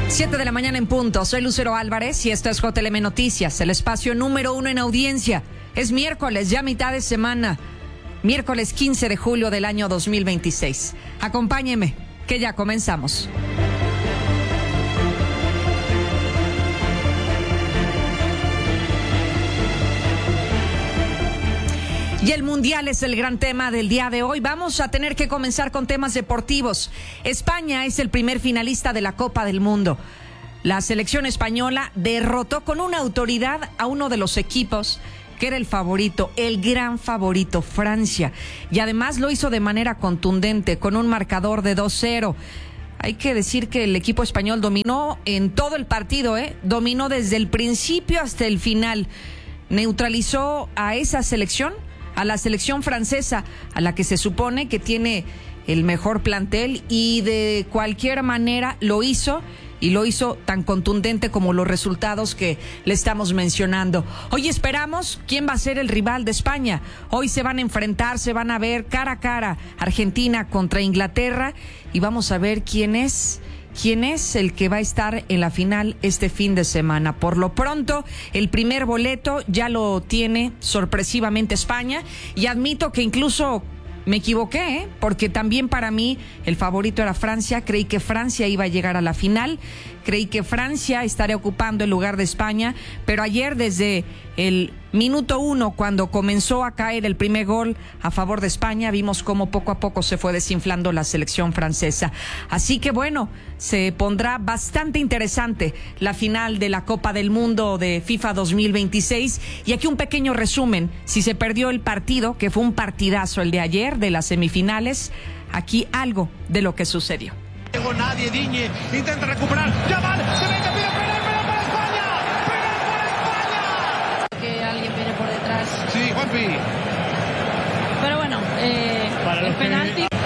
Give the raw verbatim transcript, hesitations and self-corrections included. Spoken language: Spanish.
Siete de la mañana en punto. Soy Lucero Álvarez y esto es J L M Noticias, el espacio número uno en audiencia. Es miércoles, ya mitad de semana. Miércoles quince de julio del año dos mil veintiséis. Acompáñeme, que ya comenzamos. Y el Mundial es el gran tema del día de hoy. Vamos a tener que comenzar con temas deportivos. España es el primer finalista de la Copa del Mundo. La selección española derrotó con una autoridad a uno de los equipos que era el favorito, el gran favorito, Francia. Y además lo hizo de manera contundente, con un marcador de dos cero. Hay que decir que el equipo español dominó en todo el partido, ¿eh? Dominó desde el principio hasta el final. Neutralizó a esa selección, a la selección francesa, a la que se supone que tiene el mejor plantel, y de cualquier manera lo hizo, y lo hizo tan contundente como los resultados que le estamos mencionando. Hoy esperamos quién va a ser el rival de España. Hoy se van a enfrentar, se van a ver cara a cara, Argentina contra Inglaterra, y vamos a ver quién es... ¿Quién es el que va a estar en la final este fin de semana? Por lo pronto, el primer boleto ya lo tiene sorpresivamente España, y admito que incluso me equivoqué, ¿eh? Porque también para mí el favorito era Francia. Creí que Francia iba a llegar a la final, creí que Francia estaría ocupando el lugar de España, pero ayer desde el minuto uno, cuando comenzó a caer el primer gol a favor de España, vimos cómo poco a poco se fue desinflando la selección francesa. Así que bueno, se pondrá bastante interesante la final de la Copa del Mundo de FIFA dos mil veintiséis. Y aquí un pequeño resumen: si se perdió el partido, que fue un partidazo el de ayer, de las semifinales, aquí algo de lo que sucedió. Llegó nadie, Digne intenta recuperar, Yamal, se mete, pide penal, penal para España, penal para España. Que alguien viene por detrás. Sí, Juanpi. Pero bueno, eh, Para el los que- penalti.